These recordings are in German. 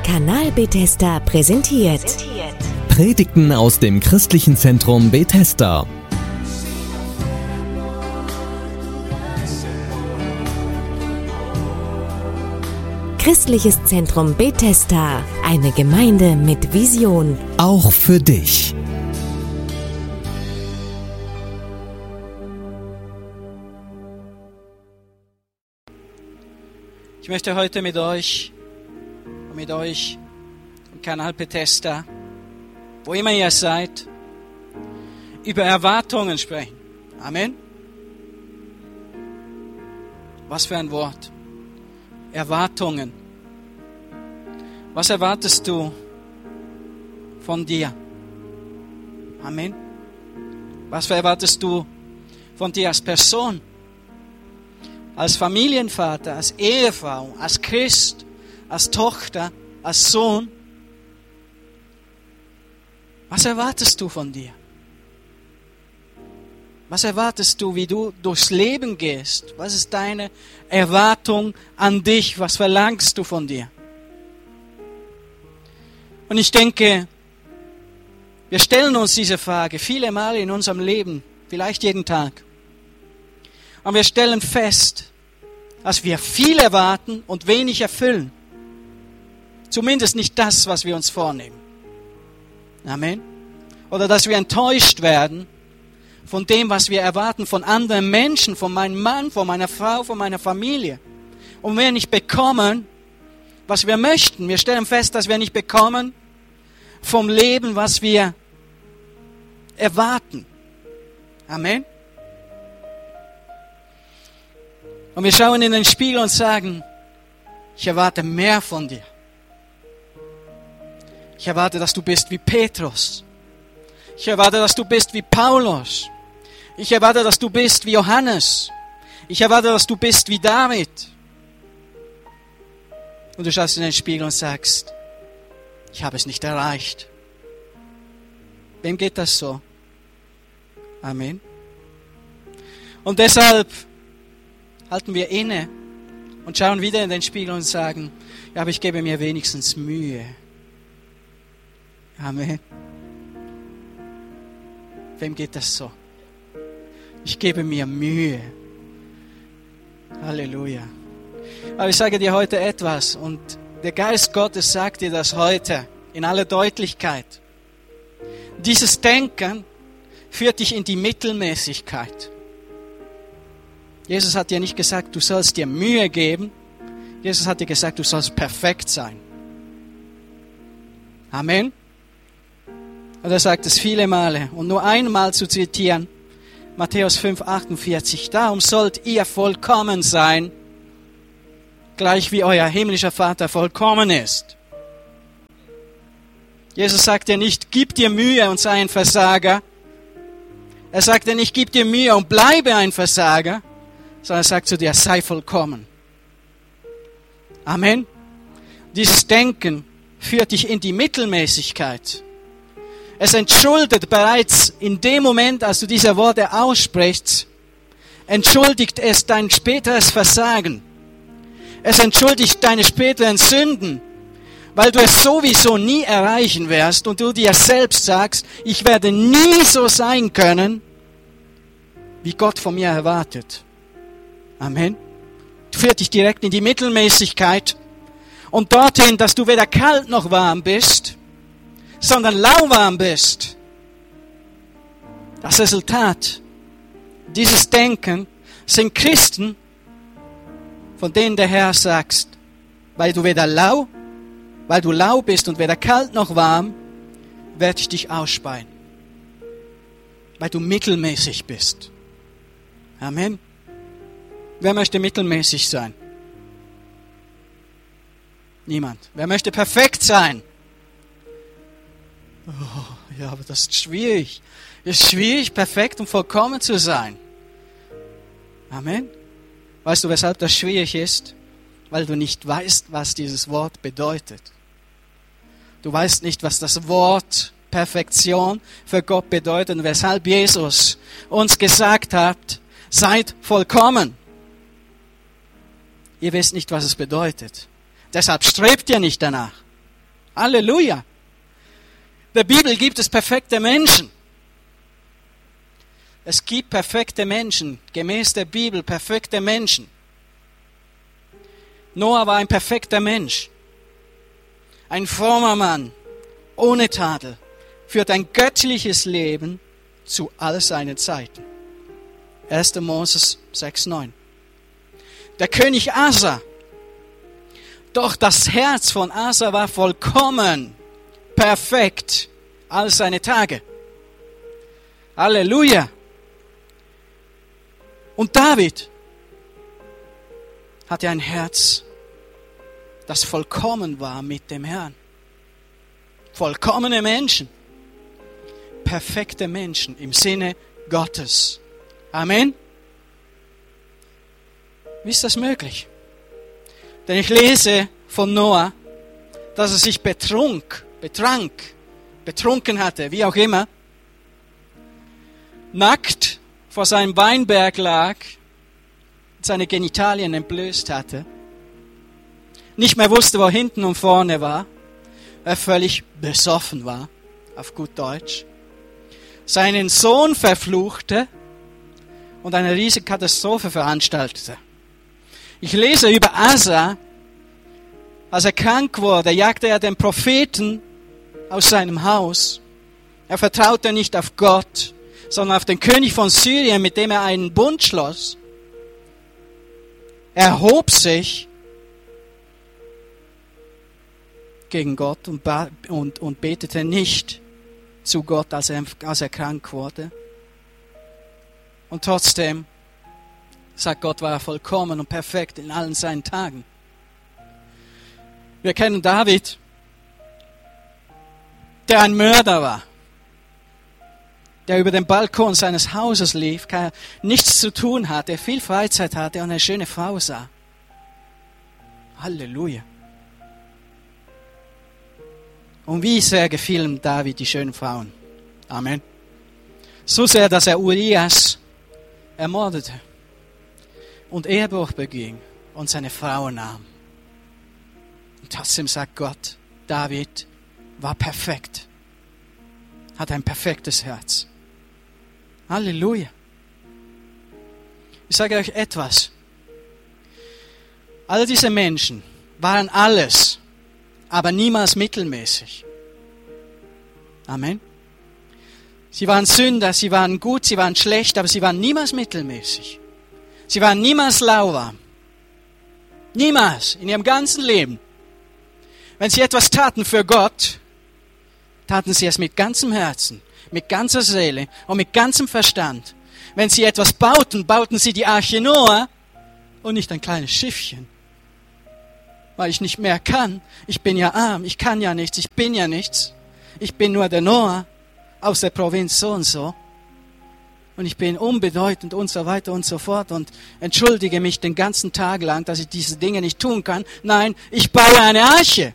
Kanal Bethesda präsentiert Predigten aus dem Christlichen Zentrum Bethesda. Christliches Zentrum Bethesda, eine Gemeinde mit Vision. Auch für dich. Ich möchte heute mit euch im Kanal Bethesda, wo immer ihr seid, über Erwartungen sprechen. Amen. Was für ein Wort. Erwartungen. Was erwartest du von dir? Amen. Was erwartest du von dir als Person? Als Familienvater, als Ehefrau, als Christ, als Tochter, als Sohn? Was erwartest du von dir? Was erwartest du, wie du durchs Leben gehst? Was ist deine Erwartung an dich? Was verlangst du von dir? Und ich denke, wir stellen uns diese Frage viele Male in unserem Leben, vielleicht jeden Tag. Und wir stellen fest, dass wir viel erwarten und wenig erfüllen. Zumindest nicht das, was wir uns vornehmen. Amen. Oder dass wir enttäuscht werden von dem, was wir erwarten von anderen Menschen, von meinem Mann, von meiner Frau, von meiner Familie. Und wir nicht bekommen, was wir möchten. Wir stellen fest, dass wir nicht bekommen vom Leben, was wir erwarten. Amen. Und wir schauen in den Spiegel und sagen, ich erwarte mehr von dir. Ich erwarte, dass du bist wie Petrus. Ich erwarte, dass du bist wie Paulus. Ich erwarte, dass du bist wie Johannes. Ich erwarte, dass du bist wie David. Und du schaust in den Spiegel und sagst, ich habe es nicht erreicht. Wem geht das so? Amen. Und deshalb halten wir inne und schauen wieder in den Spiegel und sagen, ja, aber ich gebe mir wenigstens Mühe. Amen. Wem geht das so? Ich gebe mir Mühe. Halleluja. Aber ich sage dir heute etwas und der Geist Gottes sagt dir das heute in aller Deutlichkeit. Dieses Denken führt dich in die Mittelmäßigkeit. Jesus hat dir nicht gesagt, du sollst dir Mühe geben. Jesus hat dir gesagt, du sollst perfekt sein. Amen. Und er sagt es viele Male. Und nur einmal zu zitieren, Matthäus 5,48. Darum sollt ihr vollkommen sein, gleich wie euer himmlischer Vater vollkommen ist. Jesus sagt dir nicht, gib dir Mühe und sei ein Versager. Er sagt dir nicht, gib dir Mühe und bleibe ein Versager. Sondern er sagt zu dir, sei vollkommen. Amen. Dieses Denken führt dich in die Mittelmäßigkeit. Es entschuldigt bereits in dem Moment, als du diese Worte aussprichst, entschuldigt es dein späteres Versagen. Es entschuldigt deine späteren Sünden, weil du es sowieso nie erreichen wirst und du dir selbst sagst, ich werde nie so sein können, wie Gott von mir erwartet. Amen. Führt dich direkt in die Mittelmäßigkeit und dorthin, dass du weder kalt noch warm bist, sondern lauwarm bist. Das Resultat dieses Denken sind Christen, von denen der Herr sagt, weil du lau bist und weder kalt noch warm, werde ich dich ausspeien. Weil du mittelmäßig bist. Amen. Wer möchte mittelmäßig sein? Niemand. Wer möchte perfekt sein? Oh, ja, aber das ist schwierig. Es ist schwierig, perfekt und vollkommen zu sein. Amen. Weißt du, weshalb das schwierig ist? Weil du nicht weißt, was dieses Wort bedeutet. Du weißt nicht, was das Wort Perfektion für Gott bedeutet und weshalb Jesus uns gesagt hat, seid vollkommen. Ihr wisst nicht, was es bedeutet. Deshalb strebt ihr nicht danach. Halleluja. In der Bibel gibt es perfekte Menschen. Es gibt perfekte Menschen, gemäß der Bibel perfekte Menschen. Noah war ein perfekter Mensch. Ein frommer Mann, ohne Tadel, führt ein göttliches Leben zu all seinen Zeiten. 1. Mose 6,9. Der König Asa. Doch das Herz von Asa war vollkommen, perfekt, all seine Tage. Halleluja. Und David hatte ein Herz, das vollkommen war mit dem Herrn. Vollkommene Menschen. Perfekte Menschen im Sinne Gottes. Amen. Wie ist das möglich? Denn ich lese von Noah, dass er sich betrunken hatte, wie auch immer, nackt vor seinem Weinberg lag, seine Genitalien entblößt hatte, nicht mehr wusste, wo hinten und vorne war, er völlig besoffen war, auf gut Deutsch, seinen Sohn verfluchte und eine riesige Katastrophe veranstaltete. Ich lese über Asa, als er krank wurde, jagte er den Propheten aus seinem Haus. Er vertraute nicht auf Gott, sondern auf den König von Syrien, mit dem er einen Bund schloss. Er erhob sich gegen Gott und betete nicht zu Gott, als er krank wurde. Und trotzdem, sagt Gott, war er vollkommen und perfekt in allen seinen Tagen. Wir kennen David, der ein Mörder war, der über den Balkon seines Hauses lief, nichts zu tun hatte, viel Freizeit hatte und eine schöne Frau sah. Halleluja. Und wie sehr gefielen David die schönen Frauen. Amen. So sehr, dass er Urias ermordete und Ehebruch beging und seine Frau nahm. Und trotzdem sagt Gott, David war perfekt, hat ein perfektes Herz. Halleluja. Ich sage euch etwas. All diese Menschen waren alles, aber niemals mittelmäßig. Amen. Sie waren Sünder, sie waren gut, sie waren schlecht, aber sie waren niemals mittelmäßig. Sie waren niemals lauwarm. Niemals in ihrem ganzen Leben. Wenn sie etwas taten für Gott, taten sie es mit ganzem Herzen, mit ganzer Seele und mit ganzem Verstand. Wenn sie etwas bauten, bauten sie die Arche Noah und nicht ein kleines Schiffchen. Weil ich nicht mehr kann. Ich bin ja arm, ich kann ja nichts, ich bin ja nichts. Ich bin nur der Noah aus der Provinz so und so. Und ich bin unbedeutend und so weiter und so fort und entschuldige mich den ganzen Tag lang, dass ich diese Dinge nicht tun kann. Nein, ich baue eine Arche.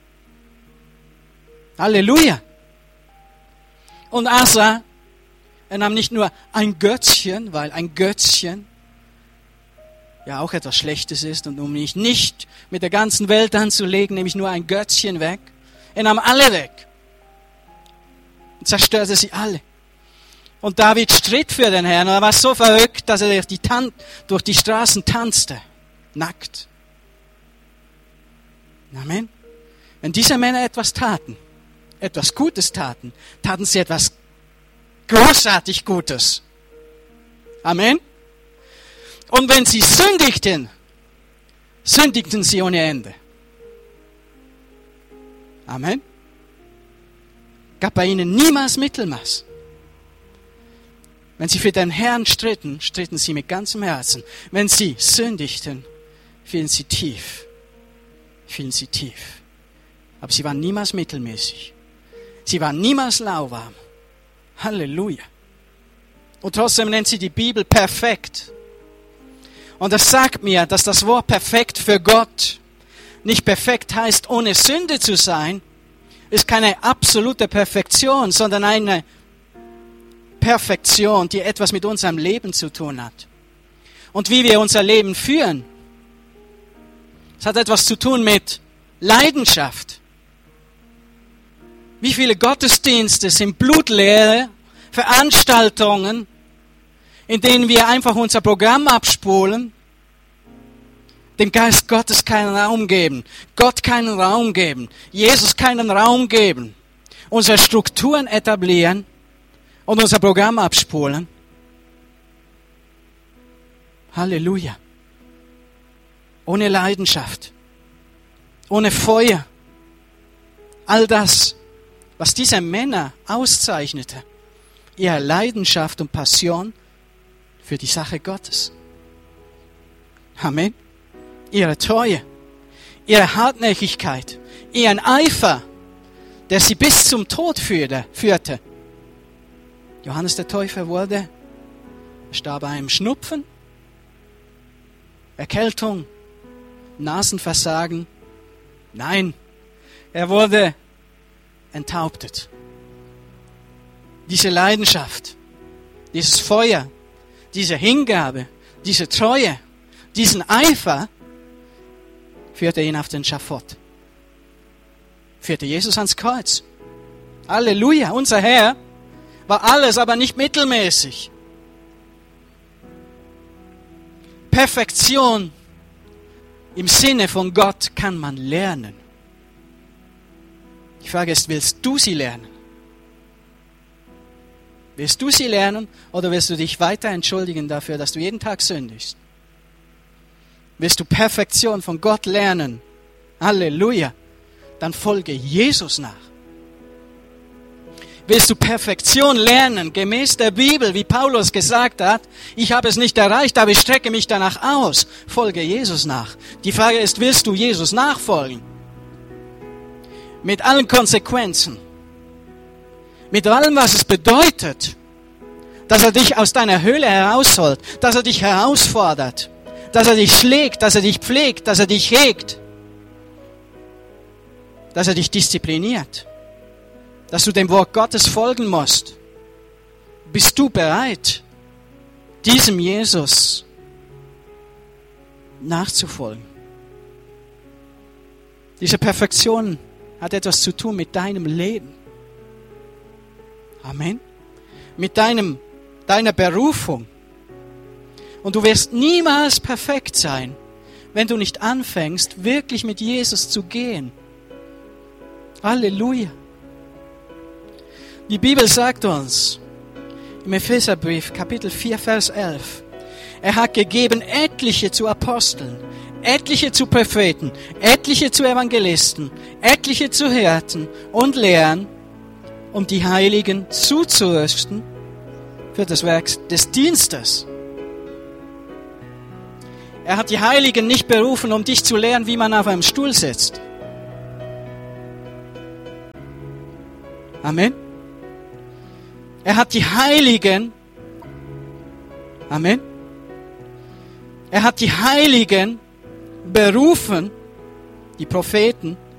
Halleluja. Und Asa, er nahm nicht nur ein Götzchen, weil ein Götzchen ja auch etwas Schlechtes ist und um mich nicht mit der ganzen Welt anzulegen, nehme ich nur ein Götzchen weg. Er nahm alle weg und zerstörte sie alle. Und David stritt für den Herrn und er war so verrückt, dass er durch die Straßen tanzte, nackt. Amen. Wenn diese Männer etwas taten, etwas Gutes taten, taten sie etwas großartig Gutes. Amen. Und wenn sie sündigten, sündigten sie ohne Ende. Amen. Gab bei ihnen niemals Mittelmaß. Wenn sie für den Herrn stritten, stritten sie mit ganzem Herzen. Wenn sie sündigten, fielen sie tief. Aber sie waren niemals mittelmäßig. Sie waren niemals lauwarm. Halleluja. Und trotzdem nennt sie die Bibel perfekt. Und das sagt mir, dass das Wort perfekt für Gott nicht perfekt heißt, ohne Sünde zu sein, ist keine absolute Perfektion, sondern eine Perfektion, die etwas mit unserem Leben zu tun hat. Und wie wir unser Leben führen. Es hat etwas zu tun mit Leidenschaft. Wie viele Gottesdienste sind blutleere Veranstaltungen, in denen wir einfach unser Programm abspulen, dem Geist Gottes keinen Raum geben, Gott keinen Raum geben, Jesus keinen Raum geben, unsere Strukturen etablieren und unser Programm abspulen. Halleluja. Ohne Leidenschaft, ohne Feuer. All das, was diese Männer auszeichnete, ihre Leidenschaft und Passion für die Sache Gottes. Amen. Ihre Treue, ihre Hartnäckigkeit, ihren Eifer, der sie bis zum Tod führte. Johannes der Täufer starb an einem Schnupfen, Erkältung, Nasenversagen. Nein, er wurde enthauptet. Diese Leidenschaft, dieses Feuer, diese Hingabe, diese Treue, diesen Eifer führte ihn auf den Schafott. Führte Jesus ans Kreuz. Halleluja, unser Herr war alles, aber nicht mittelmäßig. Perfektion im Sinne von Gott kann man lernen. Die Frage ist, willst du sie lernen? Willst du sie lernen oder willst du dich weiter entschuldigen dafür, dass du jeden Tag sündigst? Willst du Perfektion von Gott lernen? Halleluja. Dann folge Jesus nach. Willst du Perfektion lernen, gemäß der Bibel, wie Paulus gesagt hat, ich habe es nicht erreicht, aber ich strecke mich danach aus, folge Jesus nach. Die Frage ist, willst du Jesus nachfolgen? Mit allen Konsequenzen. Mit allem, was es bedeutet, dass er dich aus deiner Höhle herausholt, dass er dich herausfordert, dass er dich schlägt, dass er dich pflegt, dass er dich hegt, dass er dich diszipliniert, dass du dem Wort Gottes folgen musst. Bist du bereit, diesem Jesus nachzufolgen? Diese Perfektion hat etwas zu tun mit deinem Leben. Amen. Mit deiner Berufung. Und du wirst niemals perfekt sein, wenn du nicht anfängst, wirklich mit Jesus zu gehen. Halleluja. Die Bibel sagt uns im Epheserbrief, Kapitel 4, Vers 11, er hat gegeben etliche zu Aposteln, etliche zu Propheten, etliche zu Evangelisten, etliche zu Hirten und Lehrern, um die Heiligen zuzurüsten für das Werk des Dienstes. Er hat die Heiligen nicht berufen, um dich zu lehren, wie man auf einem Stuhl sitzt. Amen. Er hat die Heiligen, Amen. Er hat die Heiligen berufen, die Propheten,